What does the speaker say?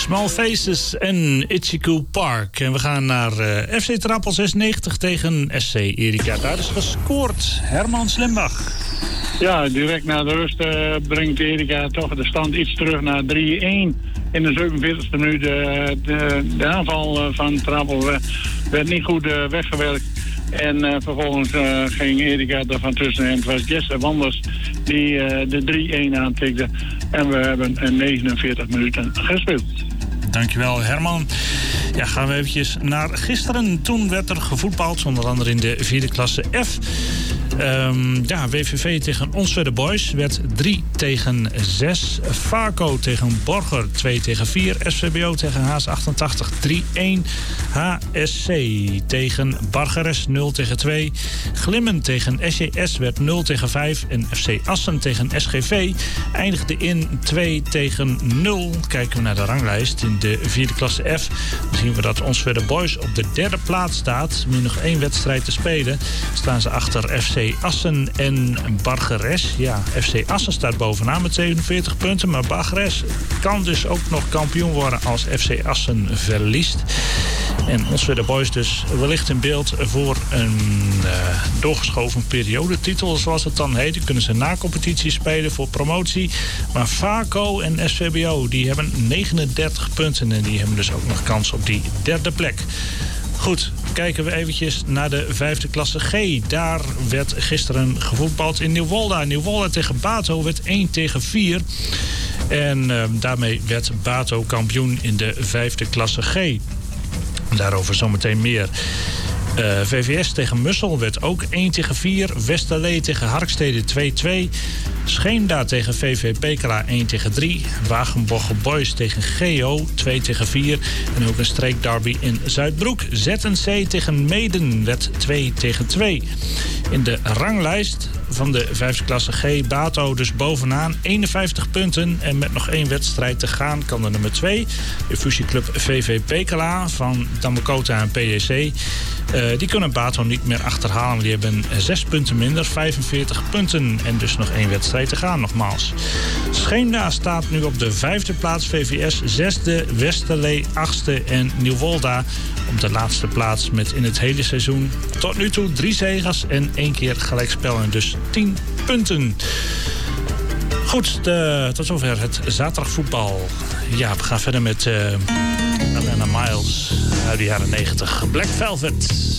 Small Faces en Ichiku Park. En we gaan naar FC Ter Apel 96 tegen SC Erika. Daar is gescoord. Herman Slimbach. Ja, direct na de rust brengt Erika toch de stand iets terug naar 3-1. In de 47e minuut de aanval van Ter Apel werd niet goed weggewerkt. En vervolgens ging Erika er van tussen. En het was Jesse Wanders die de 3-1 aantikte. En we hebben 49 minuten gespeeld. Dankjewel, Herman. Ja, gaan we eventjes naar gisteren. Toen werd er gevoetbald, onder andere in de 4e klasse F. WVV tegen Onstwedde Boys werd 3-6. Vaco tegen Borger 2-4. SVBO tegen Haas 88 3-1. HSC tegen Bargeres 0-2. Glimmen tegen SJS werd 0-5. En FC Assen tegen SGV eindigde in 2-0. Kijken we naar de ranglijst in de 4e klasse F. Dan zien we dat Onstwedde Boys op de 3e plaats staat. Nu nog 1 wedstrijd te spelen. Staan ze achter FC Assen en Bargeres. Ja, FC Assen staat bovenaan met 47 punten. Maar Bargeres kan dus ook nog kampioen worden als FC Assen verliest. En Onstwedde Boys dus wellicht in beeld voor een doorgeschoven periodetitel, zoals het dan heet. Die kunnen ze na competitie spelen voor promotie. Maar Vaco en SVBO die hebben 39 punten en die hebben dus ook nog kans op die 3e plek. Goed, kijken we eventjes naar de 5e klasse G. Daar werd gisteren gevoetbald in Nieuwolda. Nieuwolda tegen Bato werd 1-4. En daarmee werd Bato kampioen in de 5e klasse G. Daarover zometeen meer. VVS tegen Mussel werd ook 1-4. Westerlee tegen Harkstede 2-2. Scheemda tegen VV Pekela 1-3. Wagenboche Boys tegen GO 2-4. En ook een streekderby in Zuidbroek. ZNC tegen Meeden werd 2-2. In de ranglijst van de 5e klasse G Bato dus bovenaan 51 punten. En met nog 1 wedstrijd te gaan kan de nummer 2. De fusieclub VV Pekela van Damokota en PDC. Die kunnen Bato niet meer achterhalen. Die hebben 6 punten minder, 45 punten. En dus nog 1 wedstrijd te gaan, nogmaals. Scheemda staat nu op de 5e plaats. VVS 6e, Westerlee 8e en Nieuwolda op de laatste plaats met in het hele seizoen tot nu toe 3 zeges en 1 keer gelijkspel en dus 10 punten. Goed, tot zover het zaterdagvoetbal. Ja, we gaan verder met Alana Miles uit de jaren 90. Black Velvet.